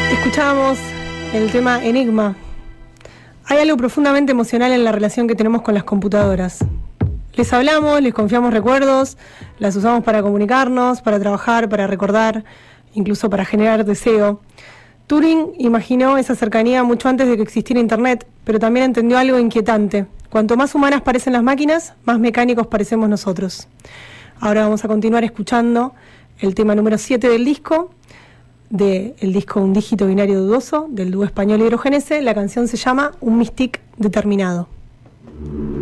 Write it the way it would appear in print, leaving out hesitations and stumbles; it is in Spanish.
Escuchábamos el tema Enigma. Hay algo profundamente emocional en la relación que tenemos con las computadoras. Les hablamos, les confiamos recuerdos, las usamos para comunicarnos, para trabajar, para recordar, incluso para generar deseo. Turing imaginó esa cercanía mucho antes de que existiera Internet, pero también entendió algo inquietante. Cuanto más humanas parecen las máquinas, más mecánicos parecemos nosotros. Ahora vamos a continuar escuchando el tema número 7 del disco, del disco Un dígito binario dudoso, del dúo español Hidrogenese. La canción se llama Un Mystique determinado.